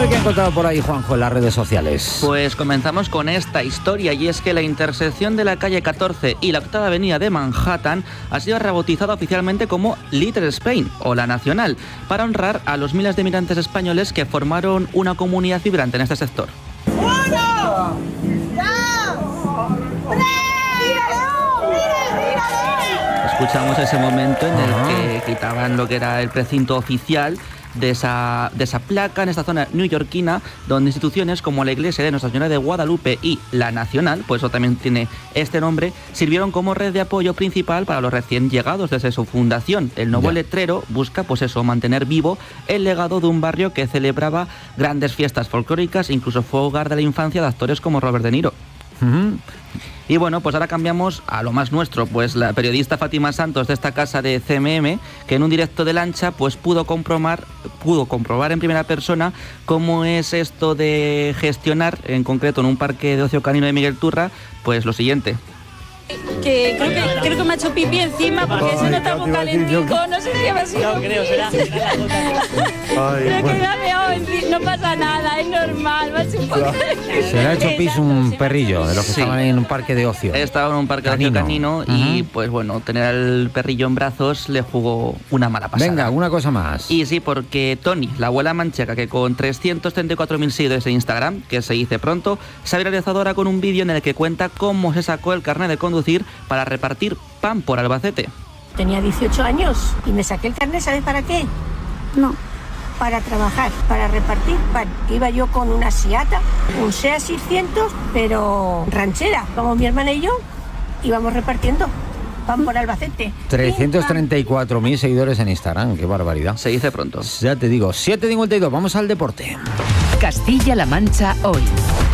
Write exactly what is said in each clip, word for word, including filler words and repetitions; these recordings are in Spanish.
ver qué ha encontrado por ahí Juanjo en las redes sociales. Pues comenzamos con esta historia, y es que la intersección de la calle catorce y la octava avenida de Manhattan ha sido rebautizada oficialmente como Little Spain, o la Nacional, para honrar a los miles de migrantes españoles que formaron una comunidad vibrante en este sector. ¡Uno! Escuchamos ese momento en el que quitaban lo que era el precinto oficial de esa, de esa placa en esta zona neoyorquina, donde instituciones como la Iglesia de Nuestra Señora de Guadalupe y la Nacional, pues eso también tiene este nombre, sirvieron como red de apoyo principal para los recién llegados desde su fundación. El nuevo ya. letrero busca, pues eso, mantener vivo el legado de un barrio que celebraba grandes fiestas folclóricas, incluso fue hogar de la infancia de actores como Robert De Niro. Uh-huh. Y bueno, pues ahora cambiamos a lo más nuestro, pues la periodista Fátima Santos de esta casa de C M M, que en un directo de Lancha pues pudo comprobar, pudo comprobar en primera persona cómo es esto de gestionar, en concreto en un parque de ocio canino de Miguel Turra, pues lo siguiente. Que creo que creo que me ha hecho pipí encima porque se nota muy calentico, no sé si ha sido. No creo, será. Creo que me ha meado encima, no pasa nada, es normal, va a ser un poco. Se le ha hecho pis un perrillo de los que sí. estaban en un parque de ocio. Estaba en un parque canino. de ocio canino uh-huh. y pues bueno, tener al perrillo en brazos le jugó una mala pasada. Venga, una cosa más. Y sí, porque Tony, la abuela manchega, que con trescientos treinta y cuatro mil seguidores en Instagram, que se dice pronto, se ha viralizado ahora con un vídeo en el que cuenta cómo se sacó el carnet de conducir para repartir pan por Albacete. Tenía dieciocho años y me saqué el carnet, ¿sabes para qué? No, para trabajar, para repartir pan. Iba yo con una Seata, un SEAT seiscientos, pero ranchera, como mi hermana y yo, íbamos repartiendo pan por Albacete. trescientos treinta y cuatro mil seguidores en Instagram, qué barbaridad. Se dice pronto. Ya te digo, siete cincuenta y dos, vamos al deporte. Castilla-La Mancha hoy.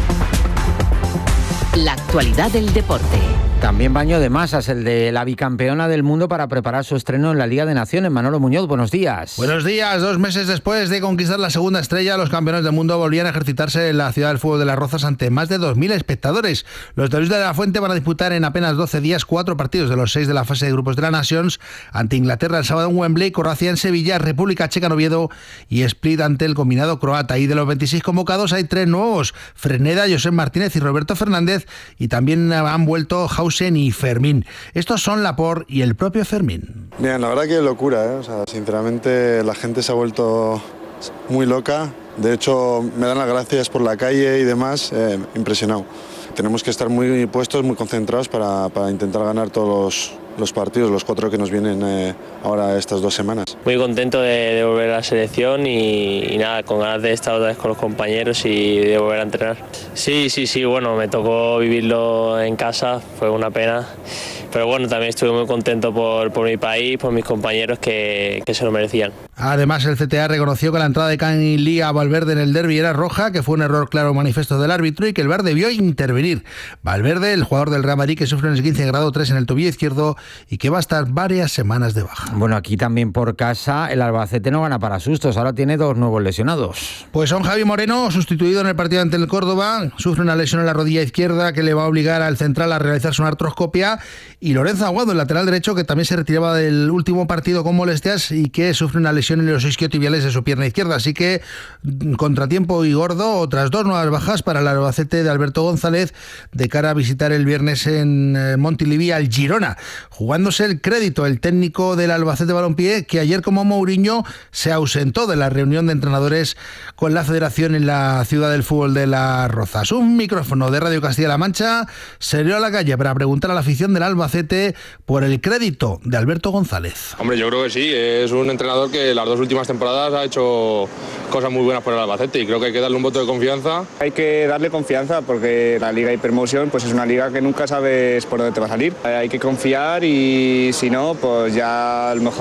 La actualidad del deporte. También baño de masas, el de la bicampeona del mundo para preparar su estreno en la Liga de Naciones. Manolo Muñoz, buenos días. Buenos días. Dos meses después de conquistar la segunda estrella, los campeones del mundo volvían a ejercitarse en la Ciudad del Fuego de Las Rozas ante más de dos mil espectadores. Los de Luis de la Fuente van a disputar en apenas doce días cuatro partidos de los seis de la fase de grupos de la Nations, ante Inglaterra el sábado en Wembley, Croacia en Sevilla, República Checa en Oviedo y Split ante el combinado croata. Y de los veintiséis convocados hay tres nuevos: Freneda, Josep Martínez y Roberto Fernández, y también han vuelto Hausen y Fermín. Estos son Laporte y el propio Fermín. Bien, la verdad que locura, ¿eh? O sea, sinceramente la gente se ha vuelto muy loca. De hecho, me dan las gracias por la calle y demás, eh, impresionado. Tenemos que estar muy puestos, muy concentrados para, para intentar ganar todos los, los partidos, los cuatro que nos vienen eh, ahora estas dos semanas. Muy contento de, de volver a la selección y, y nada, con ganas de estar otra vez con los compañeros y de volver a entrenar. Sí, sí, sí, bueno, me tocó vivirlo en casa, fue una pena. Pero bueno, también estuve muy contento por, por mi país, por mis compañeros que, que se lo merecían. Además, el C T A reconoció que la entrada de Canilí a Valverde en el derbi era roja, que fue un error claro manifiesto del árbitro y que el V A R debió intervenir. Valverde, el jugador del Real Madrid, que sufre un esguince de grado tres en el tobillo izquierdo y que va a estar varias semanas de baja. Bueno, aquí también por casa el Albacete no gana para sustos, ahora tiene dos nuevos lesionados. Pues son Javi Moreno, sustituido en el partido ante el Córdoba, sufre una lesión en la rodilla izquierda que le va a obligar al central a realizarse una artroscopia, y Lorenzo Aguado, el lateral derecho, que también se retiraba del último partido con molestias y que sufre una lesión en los isquiotibiales de su pierna izquierda. Así que contratiempo y gordo, otras dos nuevas bajas para el Albacete de Alberto González de cara a visitar el viernes en Montilivi al Girona, jugándose el crédito el técnico del Albacete Balompié, que ayer, como Mourinho, se ausentó de la reunión de entrenadores con la federación en la Ciudad del Fútbol de Las Rozas. Un micrófono de Radio Castilla-La Mancha se dio a la calle para preguntar a la afición del Albacete por el crédito de Alberto González. Hombre, yo creo que sí, es un entrenador que las dos últimas temporadas ha hecho cosas muy buenas por el Albacete y creo que hay que darle un voto de confianza. Hay que darle confianza porque la Liga Hipermotion pues es una liga que nunca sabes por dónde te va a salir. Hay que confiar y si no, pues ya a lo mejor